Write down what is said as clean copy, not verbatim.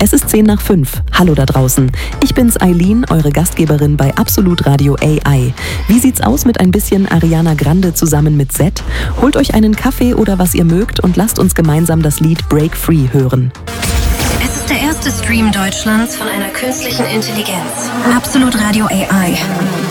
Es ist 5:10. Hallo da draußen. Ich bin's Eileen, eure Gastgeberin bei Absolut Radio AI. Wie sieht's aus mit ein bisschen Ariana Grande zusammen mit Z? Holt euch einen Kaffee oder was ihr mögt und lasst uns gemeinsam das Lied Break Free hören. Es ist der erste Stream Deutschlands von einer künstlichen Intelligenz. Absolut Radio AI.